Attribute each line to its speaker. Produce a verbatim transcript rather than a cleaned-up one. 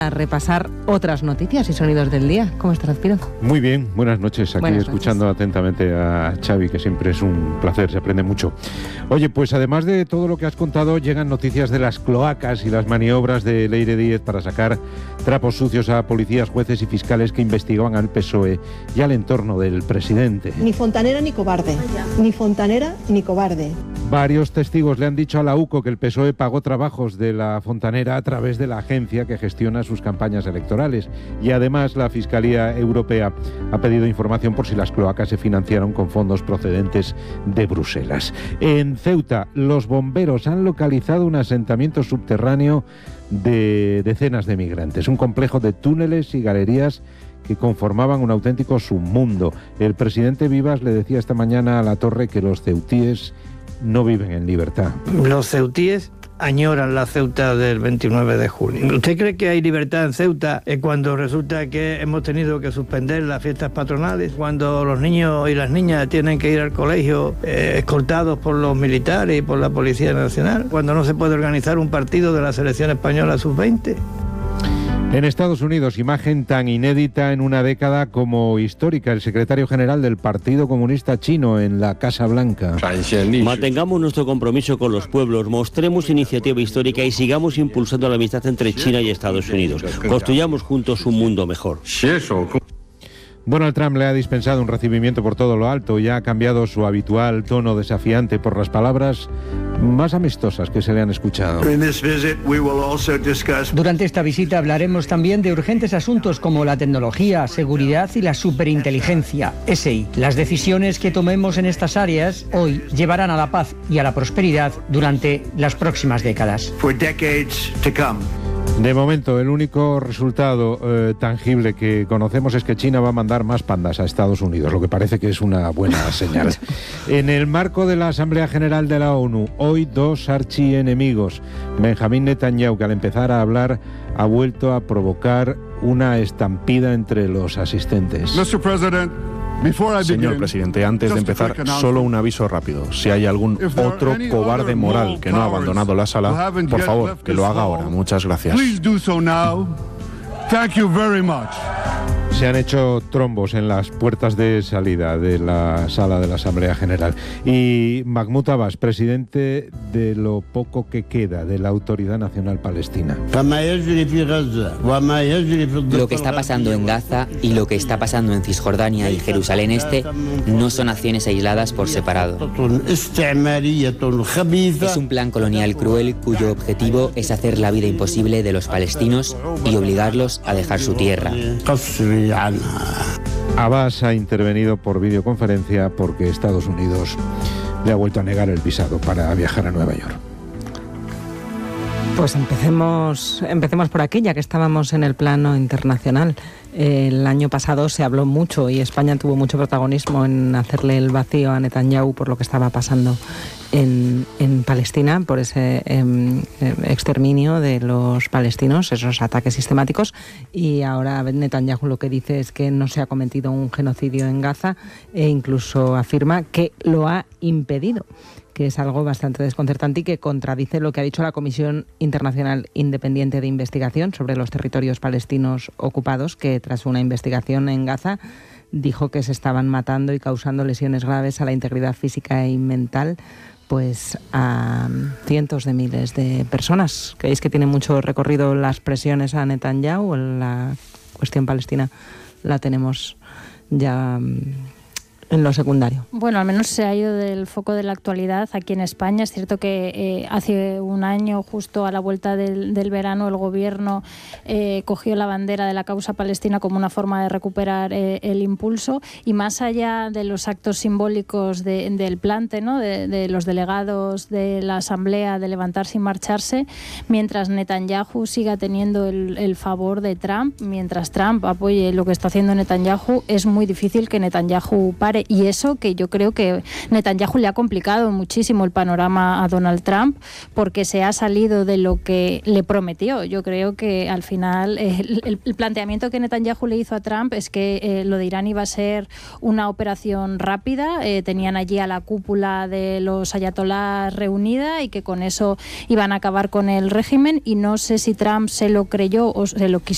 Speaker 1: A repasar otras noticias y sonidos del día. ¿Cómo estás, Piro?
Speaker 2: Muy bien, buenas noches. Aquí
Speaker 1: buenas
Speaker 2: escuchando
Speaker 1: noches.
Speaker 2: atentamente a Xavi, que siempre es un placer, se aprende mucho. Oye, pues además de todo lo que has contado, llegan noticias de las cloacas y las maniobras de Leire Díez para sacar trapos sucios a policías, jueces y fiscales que investigaban al P S O E y al entorno del presidente.
Speaker 3: Ni fontanera ni cobarde. Ni fontanera ni cobarde.
Speaker 2: Varios testigos le han dicho a la U C O que el P S O E pagó trabajos de la fontanera a través de la agencia que gestiona sus campañas electorales. Y además la Fiscalía Europea ha pedido información por si las cloacas se financiaron con fondos procedentes de Bruselas. En Ceuta, los bomberos han localizado un asentamiento subterráneo de decenas de migrantes, un complejo de túneles y galerías que conformaban un auténtico submundo. El presidente Vivas le decía esta mañana a La Torre que los ceutíes no viven en libertad.
Speaker 4: Los ceutíes añoran la Ceuta del veintinueve de julio. ¿Usted cree que hay libertad en Ceuta cuando resulta que hemos tenido que suspender las fiestas patronales? Cuando los niños y las niñas tienen que ir al colegio eh, escoltados por los militares y por la Policía Nacional? Cuando no se puede organizar un partido de la selección española sub veinte.
Speaker 2: En Estados Unidos, imagen tan inédita en una década como histórica. El secretario general del Partido Comunista Chino en la Casa Blanca.
Speaker 5: Mantengamos nuestro compromiso con los pueblos, mostremos iniciativa histórica y sigamos impulsando la amistad entre China y Estados Unidos. Construyamos juntos un mundo mejor.
Speaker 2: Donald Trump le ha dispensado un recibimiento por todo lo alto y ha cambiado su habitual tono desafiante por las palabras más amistosas que se le han escuchado.
Speaker 6: Durante esta visita hablaremos también de urgentes asuntos como la tecnología, seguridad y la superinteligencia, S I. Las decisiones que tomemos en estas áreas hoy llevarán a la paz y a la prosperidad durante las próximas décadas.
Speaker 2: De momento, el único resultado eh, tangible que conocemos es que China va a mandar más pandas a Estados Unidos, lo que parece que es una buena señal. En el marco de la Asamblea General de la ONU, hoy dos archienemigos. Benjamín Netanyahu, que al empezar a hablar ha vuelto a provocar una estampida entre los asistentes.
Speaker 7: Señor presidente, antes de empezar, solo un aviso rápido. Si hay algún otro cobarde moral que no ha abandonado la sala, por favor, que lo haga ahora. Muchas gracias.
Speaker 2: Se han hecho trombos en las puertas de salida de la sala de la Asamblea General. Y Mahmoud Abbas, presidente de lo poco que queda de la Autoridad Nacional Palestina.
Speaker 8: Lo que está pasando en Gaza y lo que está pasando en Cisjordania y Jerusalén Este no son acciones aisladas por separado. Es un plan colonial cruel cuyo objetivo es hacer la vida imposible de los palestinos y obligarlos a dejar su tierra.
Speaker 2: Abbas ha intervenido por videoconferencia porque Estados Unidos le ha vuelto a negar el visado para viajar a Nueva York.
Speaker 1: Pues empecemos, empecemos por aquí, ya que estábamos en el plano internacional. El año pasado se habló mucho y España tuvo mucho protagonismo en hacerle el vacío a Netanyahu por lo que estaba pasando en, en Palestina, por ese eh, exterminio de los palestinos, esos ataques sistemáticos. Y ahora Netanyahu lo que dice es que no se ha cometido un genocidio en Gaza e incluso afirma que lo ha impedido, que es algo bastante desconcertante y que contradice lo que ha dicho la Comisión Internacional Independiente de Investigación sobre los territorios palestinos ocupados, que tras una investigación en Gaza dijo que se estaban matando y causando lesiones graves a la integridad física y mental pues a cientos de miles de personas. ¿Creéis que tiene mucho recorrido las presiones a Netanyahu? La cuestión palestina la tenemos ya en lo secundario.
Speaker 9: Bueno, al menos se ha ido del foco de la actualidad aquí en España. Es cierto que eh, hace un año, justo a la vuelta del, del verano, el gobierno eh, cogió la bandera de la causa palestina como una forma de recuperar eh, el impulso, y más allá de los actos simbólicos de, del plante, ¿no? de, de los delegados de la Asamblea de levantarse y marcharse, mientras Netanyahu siga teniendo el, el favor de Trump, mientras Trump apoye lo que está haciendo Netanyahu, es muy difícil que Netanyahu pare. Y eso que yo creo que Netanyahu le ha complicado muchísimo el panorama a Donald Trump, porque se ha salido de lo que le prometió. Yo creo que al final eh, el, el planteamiento que Netanyahu le hizo a Trump es que eh, lo de Irán iba a ser una operación rápida, eh, tenían allí a la cúpula de los ayatolás reunida y que con eso iban a acabar con el régimen, y no sé si Trump se lo creyó o se lo quiso